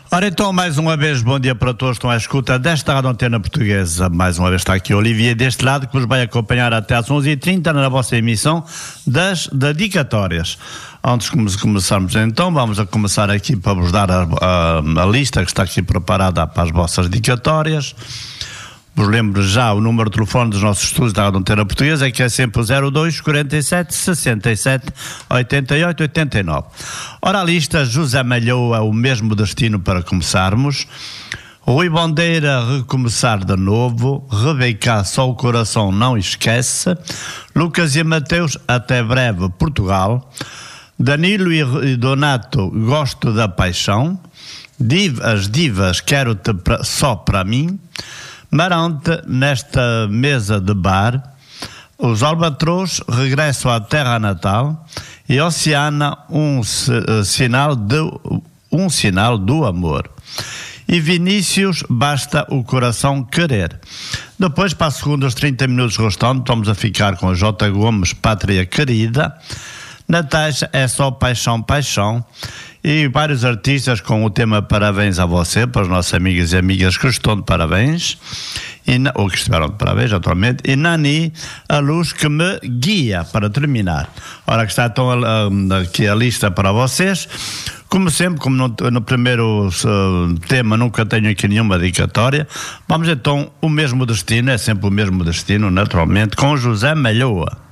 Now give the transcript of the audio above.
Ora então, mais uma vez, bom dia para todos que estão à escuta desta Rádio Antena Portuguesa. Mais uma vez está aqui Olivier deste lado, que vos vai acompanhar até às 11h30 na vossa emissão das dedicatórias. Antes de começarmos então, vamos a começar aqui para vos dar a lista que está aqui preparada para as vossas dedicatórias. Vos lembro já o número de telefone dos nossos estudos da Rádio Antena Portuguesa, que é sempre o 02 47 67 88 89. Ora, a lista: José Malhoa, O Mesmo Destino, para começarmos. Rui Bandeira, Recomeçar de Novo. Rebeca, Só o Coração Não Esquece. Lucas e Mateus, Até Breve, Portugal. Danilo e Donato, Gosto da Paixão. As Divas, Quero-te Só para Mim. Marante, Nesta Mesa de Bar. Os Albatros, Regresso à Terra Natal. E Oceana, Um Sinal do Amor. E Vinícius, Basta o Coração Querer. Depois, para a segunda, os 30 minutos restantes, vamos a ficar com J. Gomes, Pátria Querida. Natasha, É Só Paixão, Paixão. E vários artistas com o tema Parabéns a Você, para as nossas amigas e amigas que estão de parabéns, ou que estiveram de parabéns, atualmente. E Nani, A Luz que Me Guia, para terminar. Ora, que está então aqui a lista para vocês. Como sempre, como no primeiro tema nunca tenho aqui nenhuma dedicatória, vamos então, O Mesmo Destino, é sempre o mesmo destino, naturalmente, com José Malhoa.